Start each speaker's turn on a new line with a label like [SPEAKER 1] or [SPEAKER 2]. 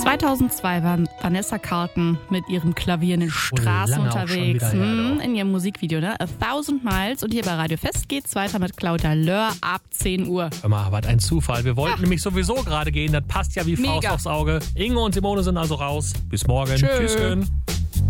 [SPEAKER 1] 2002 war Vanessa Carlton mit ihrem Klavier in den Straßen unterwegs. In ihrem Musikvideo, ne? 1000 Miles. Und hier bei Radio Fest geht's weiter mit Claudia Löhr ab 10 Uhr.
[SPEAKER 2] Hör mal, was ein Zufall. Wir wollten nämlich sowieso gerade gehen. Das passt ja wie Faust aufs Auge. Ingo und Simone sind also raus. Bis morgen. Tschüss.